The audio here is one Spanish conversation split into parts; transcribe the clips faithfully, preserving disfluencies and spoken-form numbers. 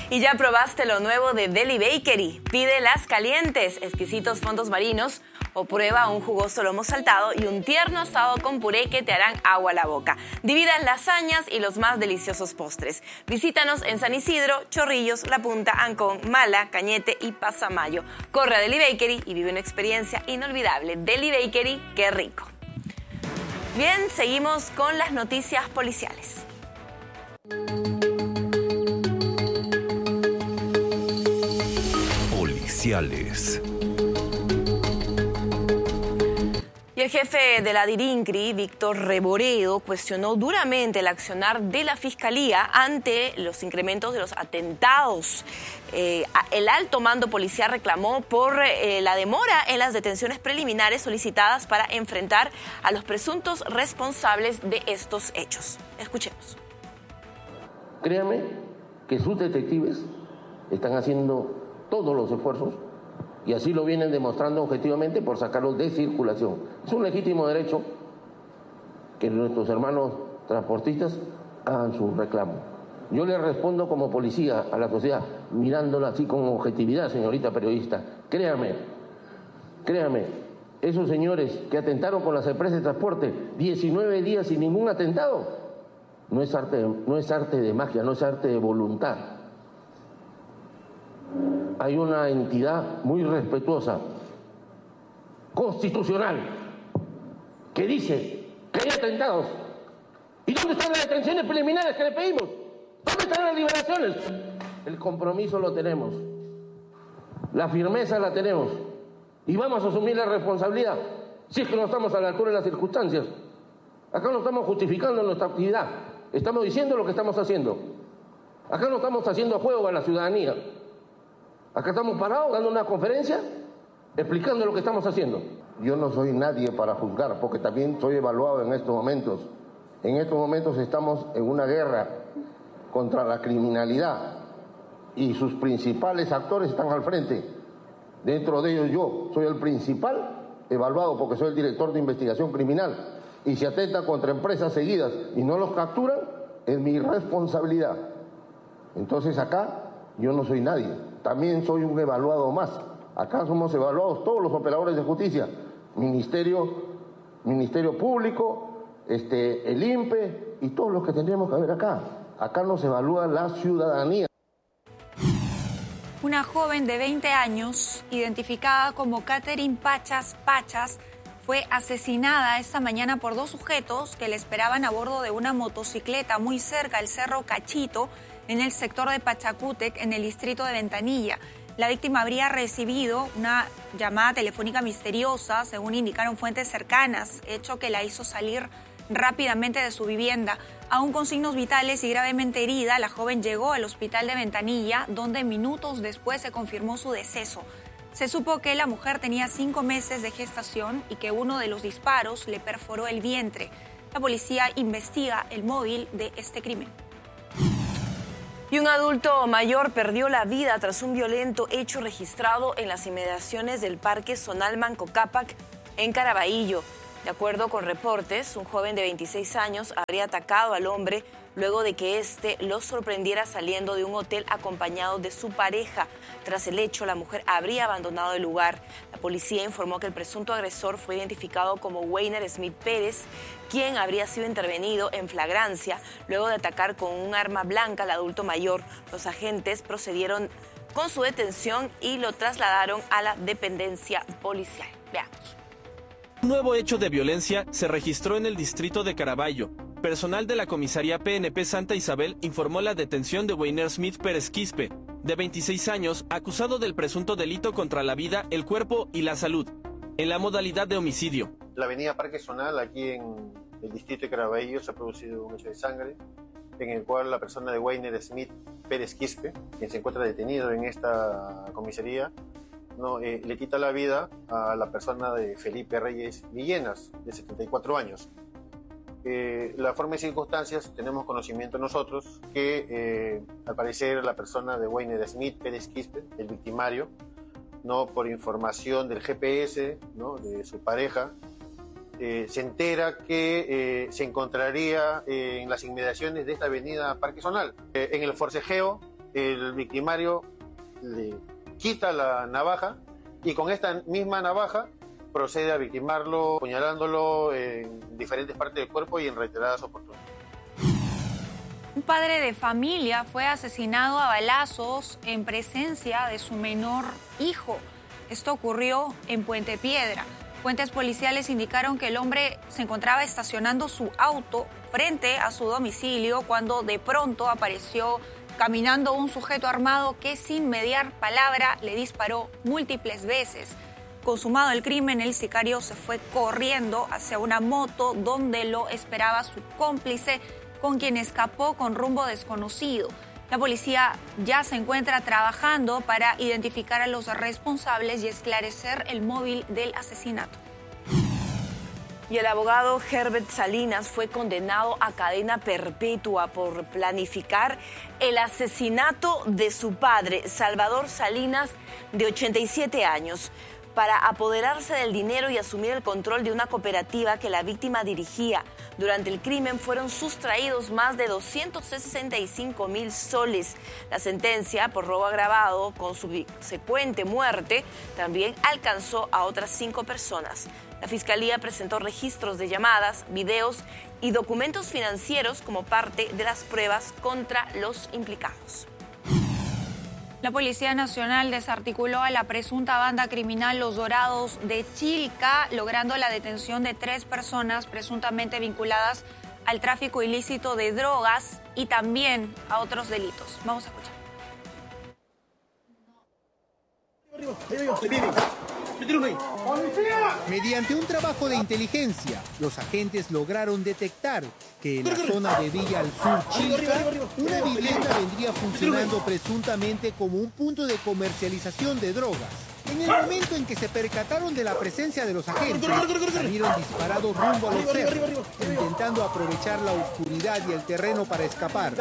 ¿Y ya probaste lo nuevo de Deli Bakery? Pide las calientes, exquisitos fondos marinos o prueba un jugoso lomo saltado y un tierno asado con puré que te harán agua a la boca. Divida lasañas y los más deliciosos postres. Visítanos en San Isidro, Chorrillos, La Punta, Ancón, Mala, Cañete y Pasamayo. Corre a Deli Bakery y vive una experiencia inolvidable. Deli Bakery, qué rico. Bien, seguimos con las noticias policiales. Policiales. Y el jefe de la DIRINCRI, Víctor Reboredo, cuestionó duramente el accionar de la Fiscalía ante los incrementos de los atentados. Eh, el alto mando policial reclamó por eh, la demora en las detenciones preliminares solicitadas para enfrentar a los presuntos responsables de estos hechos. Escuchemos. Créame que sus detectives están haciendo todos los esfuerzos y así lo vienen demostrando objetivamente por sacarlos de circulación. Es un legítimo derecho que nuestros hermanos transportistas hagan su reclamo. Yo le respondo como policía a la sociedad, mirándola así con objetividad, señorita periodista. Créame, créame, esos señores que atentaron con las empresas de transporte diecinueve días sin ningún atentado, no es arte, no es arte de magia, no es arte de voluntad. Hay una entidad muy respetuosa, constitucional, que dice que hay atentados. ¿Y dónde están las detenciones preliminares que le pedimos? ¿Dónde están las liberaciones? El compromiso lo tenemos, la firmeza la tenemos y vamos a asumir la responsabilidad si es que no estamos a la altura de las circunstancias. Acá no estamos justificando nuestra actividad, estamos diciendo lo que estamos haciendo. Acá no estamos haciendo juego a la ciudadanía. Acá estamos parados dando una conferencia explicando lo que estamos haciendo. Yo no soy nadie para juzgar, porque también soy evaluado en estos momentos. En estos momentos estamos en una guerra contra la criminalidad y sus principales actores están al frente. Dentro de ellos yo soy el principal evaluado porque soy el director de investigación criminal. Y si atenta contra empresas seguidas y no los capturan, es mi responsabilidad. Entonces acá yo no soy nadie. También soy un evaluado más. Acá somos evaluados todos los operadores de justicia, Ministerio, Ministerio Público, este, el I N P E y todos los que tendríamos que ver acá. Acá nos evalúa la ciudadanía. Una joven de veinte años, identificada como Catherine Pachas Pachas, fue asesinada esta mañana por dos sujetos que le esperaban a bordo de una motocicleta muy cerca del Cerro Cachito, en el sector de Pachacútec, en el distrito de Ventanilla. La víctima habría recibido una llamada telefónica misteriosa, según indicaron fuentes cercanas, hecho que la hizo salir rápidamente de su vivienda. Aún con signos vitales y gravemente herida, la joven llegó al hospital de Ventanilla, donde minutos después se confirmó su deceso. Se supo que la mujer tenía cinco meses de gestación y que uno de los disparos le perforó el vientre. La policía investiga el móvil de este crimen. Y un adulto mayor perdió la vida tras un violento hecho registrado en las inmediaciones del Parque Zonal Manco Cápac en Caraballo. De acuerdo con reportes, un joven de veintiséis años habría atacado al hombre luego de que éste lo sorprendiera saliendo de un hotel acompañado de su pareja. Tras el hecho, la mujer habría abandonado el lugar. La policía informó que el presunto agresor fue identificado como Weiner Smith Pérez, quien habría sido intervenido en flagrancia luego de atacar con un arma blanca al adulto mayor. Los agentes procedieron con su detención y lo trasladaron a la dependencia policial. Veamos. Un nuevo hecho de violencia se registró en el distrito de Caraballo. Personal de la comisaría P N P Santa Isabel informó la detención de Weiner Smith Pérez Quispe, de veintiséis años, acusado del presunto delito contra la vida, el cuerpo y la salud, en la modalidad de homicidio. La avenida Parque Zonal, aquí en el distrito de Caraballo, se ha producido un hecho de sangre, en el cual la persona de Weiner Smith Pérez Quispe, quien se encuentra detenido en esta comisaría, No, eh, le quita la vida a la persona de Felipe Reyes Villenas, de setenta y cuatro años. Eh, la forma y circunstancias, tenemos conocimiento nosotros que eh, al parecer la persona de Weiner Smith Pérez Quispe, el victimario, no por información del G P S, ¿no?, de su pareja, eh, se entera que eh, se encontraría eh, en las inmediaciones de esta avenida Parque Zonal. Eh, en el forcejeo el victimario le quita la navaja y con esta misma navaja procede a victimarlo, apuñalándolo en diferentes partes del cuerpo y en reiteradas oportunidades. Un padre de familia fue asesinado a balazos en presencia de su menor hijo. Esto ocurrió en Puente Piedra. Fuentes policiales indicaron que el hombre se encontraba estacionando su auto frente a su domicilio cuando de pronto apareció caminando un sujeto armado que sin mediar palabra le disparó múltiples veces. Consumado el crimen, el sicario se fue corriendo hacia una moto donde lo esperaba su cómplice, con quien escapó con rumbo desconocido. La policía ya se encuentra trabajando para identificar a los responsables y esclarecer el móvil del asesinato. Y el abogado Herbert Salinas fue condenado a cadena perpetua por planificar el asesinato de su padre, Salvador Salinas, de ochenta y siete años, para apoderarse del dinero y asumir el control de una cooperativa que la víctima dirigía. Durante el crimen fueron sustraídos más de doscientos sesenta y cinco mil soles. La sentencia por robo agravado con subsecuente muerte también alcanzó a otras cinco personas. La Fiscalía presentó registros de llamadas, videos y documentos financieros como parte de las pruebas contra los implicados. La Policía Nacional desarticuló a la presunta banda criminal Los Dorados de Chilca, logrando la detención de tres personas presuntamente vinculadas al tráfico ilícito de drogas y también a otros delitos. Vamos a escuchar. Mediante un trabajo de inteligencia, los agentes lograron detectar que en la zona de Villa al Sur, Chilca, una vivienda vendría funcionando presuntamente como un punto de comercialización de drogas. En el momento en que se percataron de la presencia de los agentes, salieron disparados rumbo a los cerros, intentando aprovechar la oscuridad y el terreno para escapar.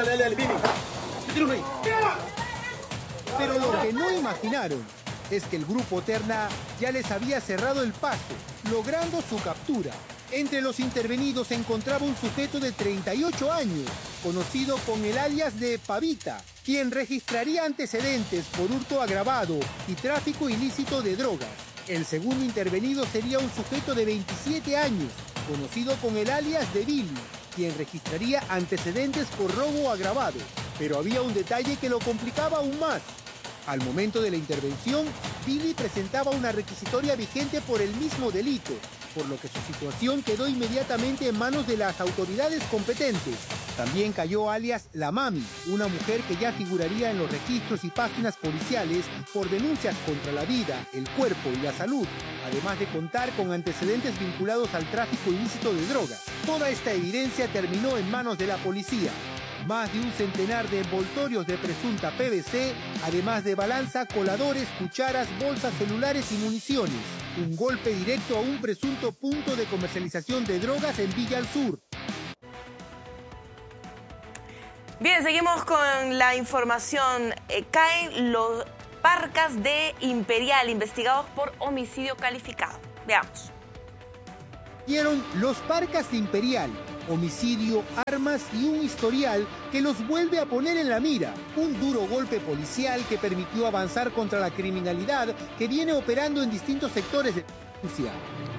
Pero lo que no imaginaron es que el grupo Terna ya les había cerrado el paso, logrando su captura. Entre los intervenidos se encontraba un sujeto de treinta y ocho años, conocido con el alias de Pavita, quien registraría antecedentes por hurto agravado y tráfico ilícito de drogas. El segundo intervenido sería un sujeto de veintisiete años, conocido con el alias de Billy, quien registraría antecedentes por robo agravado. Pero había un detalle que lo complicaba aún más. Al momento de la intervención, Billy presentaba una requisitoria vigente por el mismo delito, por lo que su situación quedó inmediatamente en manos de las autoridades competentes. También cayó alias La Mami, una mujer que ya figuraría en los registros y páginas policiales por denuncias contra la vida, el cuerpo y la salud, además de contar con antecedentes vinculados al tráfico ilícito de drogas. Toda esta evidencia terminó en manos de la policía. Más de un centenar de envoltorios de presunta P V C, además de balanza, coladores, cucharas, bolsas, celulares y municiones. Un golpe directo a un presunto punto de comercialización de drogas en Villa al Sur. Bien, seguimos con la información. Eh, caen los parcas de Imperial, investigados por homicidio calificado. Veamos. Vieron los parcas de Imperial, homicidio, armas y un historial que los vuelve a poner en la mira. Un duro golpe policial que permitió avanzar contra la criminalidad que viene operando en distintos sectores de Rusia.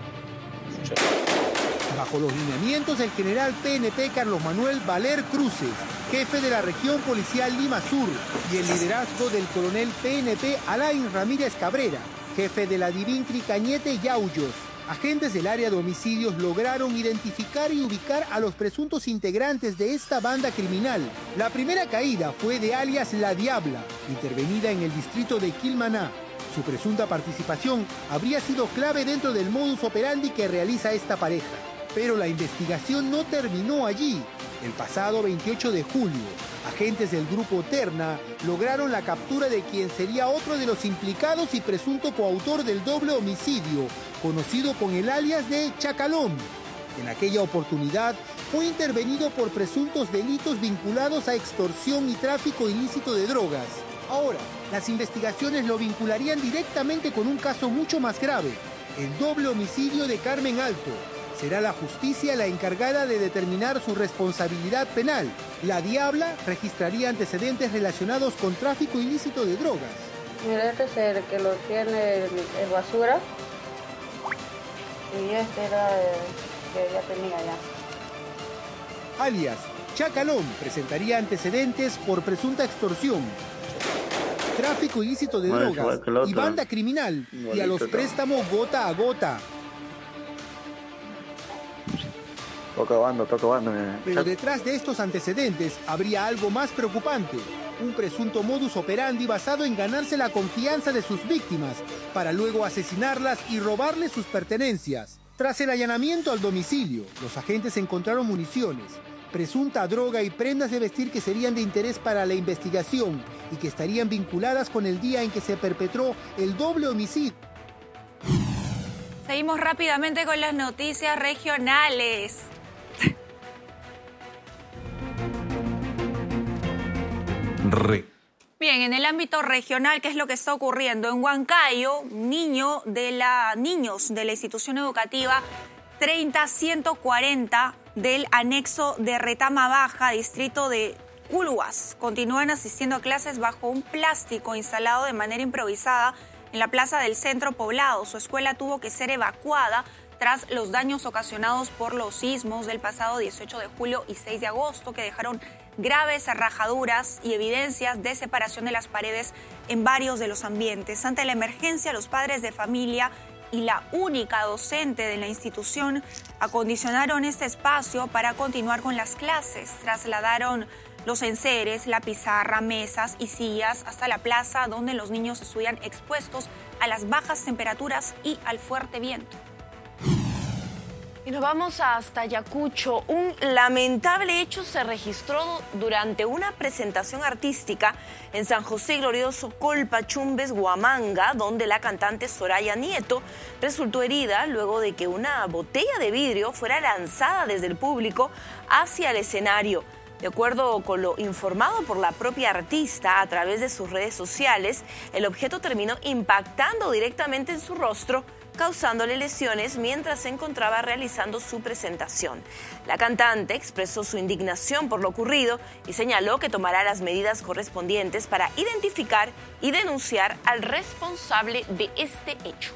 Bajo los lineamientos del general P N P Carlos Manuel Valer Cruces, jefe de la región policial Lima Sur, y el liderazgo del coronel P N P Alain Ramírez Cabrera, jefe de la Divincri Cañete Yauyos, agentes del área de homicidios lograron identificar y ubicar a los presuntos integrantes de esta banda criminal. La primera caída fue de alias La Diabla, intervenida en el distrito de Quilmaná. Su presunta participación habría sido clave dentro del modus operandi que realiza esta pareja. Pero la investigación no terminó allí. El pasado veintiocho de julio, agentes del grupo Terna lograron la captura de quien sería otro de los implicados y presunto coautor del doble homicidio, conocido con el alias de Chacalón. En aquella oportunidad fue intervenido por presuntos delitos vinculados a extorsión y tráfico ilícito de drogas. Ahora, las investigaciones lo vincularían directamente con un caso mucho más grave, el doble homicidio de Carmen Alto, Será la justicia la encargada de determinar su responsabilidad penal. La Diabla registraría antecedentes relacionados con tráfico ilícito de drogas. Mira, este es el que lo tiene el, el basura. Y este era el que ya tenía ya. Alias Chacalón presentaría antecedentes por presunta extorsión, tráfico ilícito de Bueno, drogas y banda criminal, y a los préstamos gota a gota. Toca banda, toca banda. Pero detrás de estos antecedentes habría algo más preocupante. Un presunto modus operandi basado en ganarse la confianza de sus víctimas para luego asesinarlas y robarles sus pertenencias. Tras el allanamiento al domicilio, los agentes encontraron municiones, presunta droga y prendas de vestir que serían de interés para la investigación y que estarían vinculadas con el día en que se perpetró el doble homicidio. Seguimos rápidamente con las noticias regionales. Re. Bien, en el ámbito regional, ¿qué es lo que está ocurriendo? En Huancayo, niño de la, niños de la institución educativa treinta ciento cuarenta del anexo de Retama Baja, distrito de Culuas, continúan asistiendo a clases bajo un plástico instalado de manera improvisada en la plaza del centro poblado. Su escuela tuvo que ser evacuada tras los daños ocasionados por los sismos del pasado dieciocho de julio y seis de agosto, que dejaron graves rajaduras y evidencias de separación de las paredes en varios de los ambientes. Ante la emergencia, los padres de familia y la única docente de la institución acondicionaron este espacio para continuar con las clases. Trasladaron los enseres, la pizarra, mesas y sillas hasta la plaza donde los niños estudian expuestos a las bajas temperaturas y al fuerte viento. Y nos vamos hasta Ayacucho. Un lamentable hecho se registró durante una presentación artística en San José Glorioso Colpachumbes, Huamanga, donde la cantante Soraya Nieto resultó herida luego de que una botella de vidrio fuera lanzada desde el público hacia el escenario. De acuerdo con lo informado por la propia artista a través de sus redes sociales, el objeto terminó impactando directamente en su rostro, causándole lesiones mientras se encontraba realizando su presentación. La cantante expresó su indignación por lo ocurrido y señaló que tomará las medidas correspondientes para identificar y denunciar al responsable de este hecho.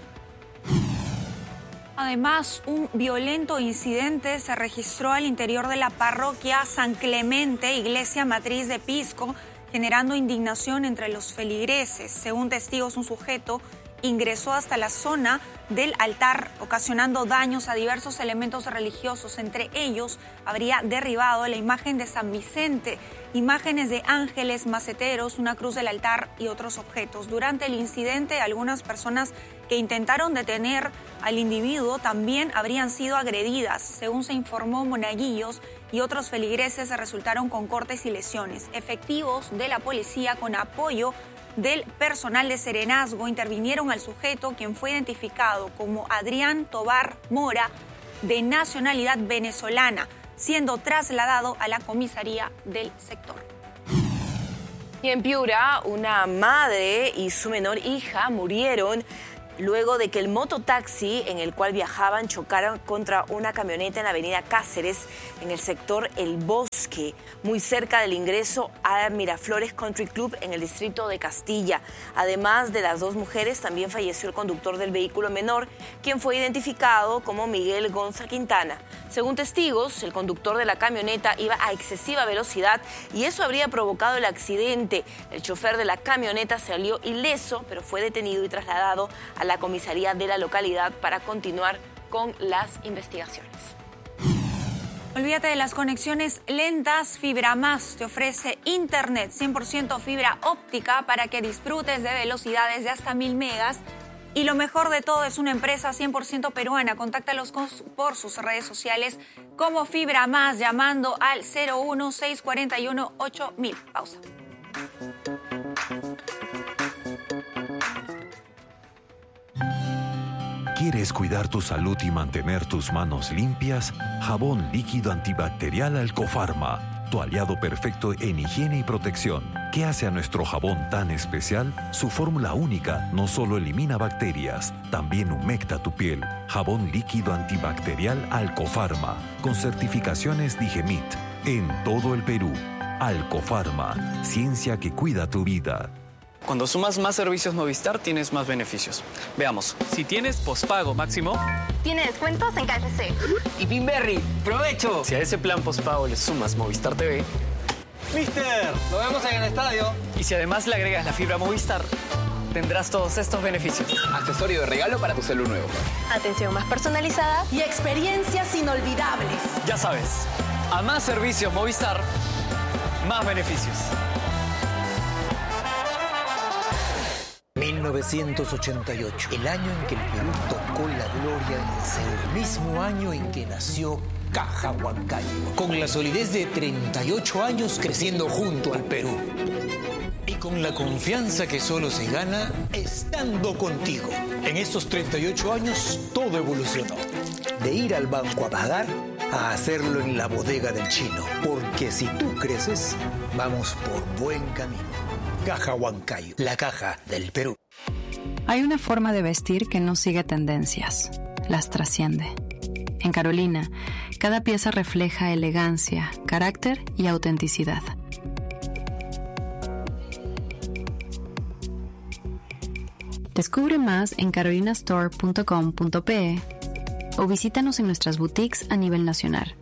Además, un violento incidente se registró al interior de la parroquia San Clemente, iglesia matriz de Pisco, generando indignación entre los feligreses. Según testigos, un sujeto ingresó hasta la zona del altar, ocasionando daños a diversos elementos religiosos. Entre ellos, habría derribado la imagen de San Vicente, imágenes de ángeles, maceteros, una cruz del altar y otros objetos. Durante el incidente, algunas personas que intentaron detener al individuo también habrían sido agredidas. Según se informó, monaguillos y otros feligreses resultaron con cortes y lesiones. Efectivos de la policía, con apoyo del personal de Serenazgo, intervinieron al sujeto, quien fue identificado como Adrián Tobar Mora, de nacionalidad venezolana, siendo trasladado a la comisaría del sector. Y en Piura, una madre y su menor hija murieron luego de que el mototaxi en el cual viajaban chocaron contra una camioneta en la avenida Cáceres, en el sector El Bosque, muy cerca del ingreso a Miraflores Country Club en el distrito de Castilla. Además de las dos mujeres, también falleció el conductor del vehículo menor, quien fue identificado como Miguel Gonza Quintana. Según testigos, el conductor de la camioneta iba a excesiva velocidad y eso habría provocado el accidente. El chofer de la camioneta salió ileso, pero fue detenido y trasladado a la comisaría de la localidad para continuar con las investigaciones. Olvídate de las conexiones lentas. Fibra Más te ofrece internet cien por ciento fibra óptica para que disfrutes de velocidades de hasta mil megas. Y lo mejor de todo, es una empresa cien por ciento peruana. Contáctalos con, por sus redes sociales como Fibra Más llamando al cero uno seis cuatro uno ocho mil. Pausa. ¿Quieres cuidar tu salud y mantener tus manos limpias? Jabón líquido antibacterial Alcofarma, tu aliado perfecto en higiene y protección. ¿Qué hace a nuestro jabón tan especial? Su fórmula única no solo elimina bacterias, también humecta tu piel. Jabón líquido antibacterial Alcofarma, con certificaciones Digemit, en todo el Perú. Alcofarma, ciencia que cuida tu vida. Cuando sumas más servicios Movistar, tienes más beneficios. Veamos. Si tienes pospago máximo, tiene descuentos en K F C. Y Pinberry, ¡provecho! Si a ese plan pospago le sumas Movistar T V, ¡Mister! ¡Nos vemos en el estadio! Y si además le agregas la fibra Movistar, tendrás todos estos beneficios. Accesorio de regalo para tu celu nuevo. Atención más personalizada y experiencias inolvidables. Ya sabes, a más servicios Movistar, más beneficios. mil novecientos ochenta y ocho, el año en que el Perú tocó la gloria en Seúl. Mismo año en que nació Caja Huancayo, con la solidez de treinta y ocho años creciendo junto al Perú. Y con la confianza que solo se gana estando contigo. En estos treinta y ocho años todo evolucionó. De ir al banco a pagar a hacerlo en la bodega del chino. Porque si tú creces, vamos por buen camino. Caja Huancayo, la caja del Perú. Hay una forma de vestir que no sigue tendencias, las trasciende. En Carolina, cada pieza refleja elegancia, carácter y autenticidad. Descubre más en carolina store punto com punto pe o visítanos en nuestras boutiques a nivel nacional.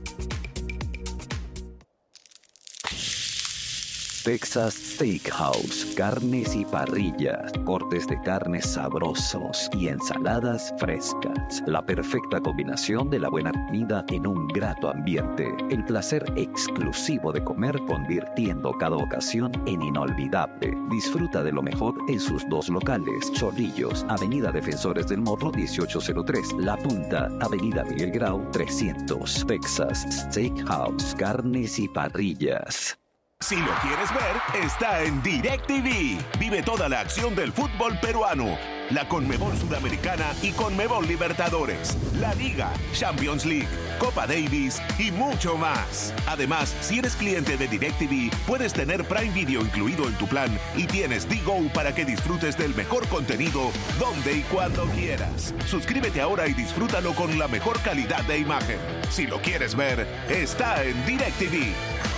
Texas Steakhouse, carnes y parrillas, cortes de carnes sabrosos y ensaladas frescas. La perfecta combinación de la buena comida en un grato ambiente. El placer exclusivo de comer convirtiendo cada ocasión en inolvidable. Disfruta de lo mejor en sus dos locales. Chorrillos, Avenida Defensores del Morro dieciocho cero tres. La Punta, Avenida Miguel Grau trescientos. Texas Steakhouse, carnes y parrillas. Si lo quieres ver, está en DirecTV. Vive toda la acción del fútbol peruano, la Conmebol Sudamericana y Conmebol Libertadores, la Liga, Champions League, Copa Davis y mucho más. Además, si eres cliente de DirecTV, puedes tener Prime Video incluido en tu plan y tienes D-Go para que disfrutes del mejor contenido donde y cuando quieras. Suscríbete ahora y disfrútalo con la mejor calidad de imagen. Si lo quieres ver, está en DirecTV.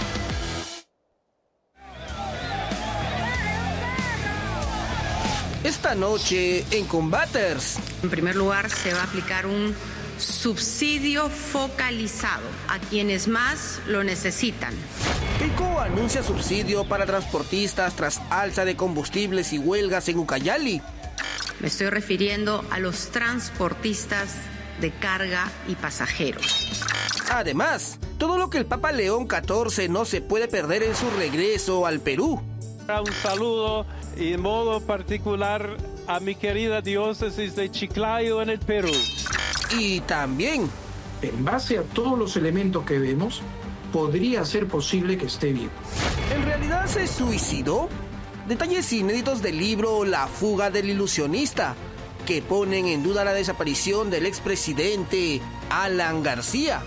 Esta noche en Combaters. En primer lugar, se va a aplicar un subsidio focalizado a quienes más lo necesitan. Keiko anuncia subsidio para transportistas tras alza de combustibles y huelgas en Ucayali. Me estoy refiriendo a los transportistas de carga y pasajeros. Además, todo lo que el Papa León catorce no se puede perder en su regreso al Perú. Un saludo y en modo particular a mi querida diócesis de Chiclayo en el Perú. Y también, en base a todos los elementos que vemos, podría ser posible que esté vivo. ¿En realidad se suicidó? Detalles inéditos del libro La fuga del ilusionista, que ponen en duda la desaparición del expresidente Alan García.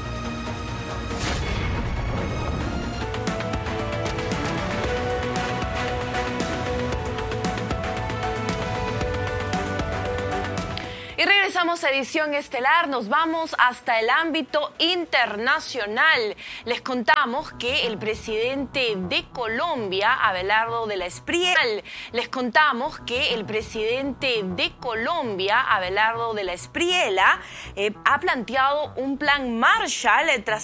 Y regresamos a Edición Estelar, nos vamos hasta el ámbito internacional. Les contamos que el presidente de Colombia, Abelardo de la Espriella, les contamos que el presidente de Colombia, Abelardo de la Espriella, eh, ha planteado un plan Marshall tras